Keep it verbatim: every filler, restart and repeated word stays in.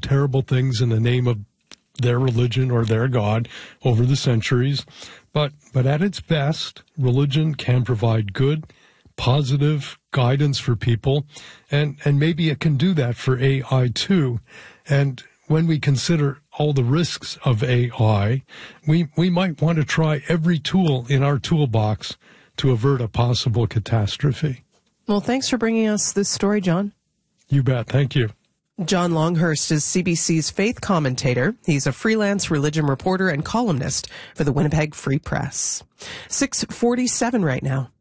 terrible things in the name of their religion or their God over the centuries. But, but at its best, religion can provide good, positive guidance for people, and, and maybe it can do that for A I too. And when we consider all the risks of A I, we, we might want to try every tool in our toolbox to avert a possible catastrophe. Well, thanks for bringing us this story, John. You bet. Thank you. John Longhurst is C B C's faith commentator. He's a freelance religion reporter and columnist for the Winnipeg Free Press. six forty-seven right now.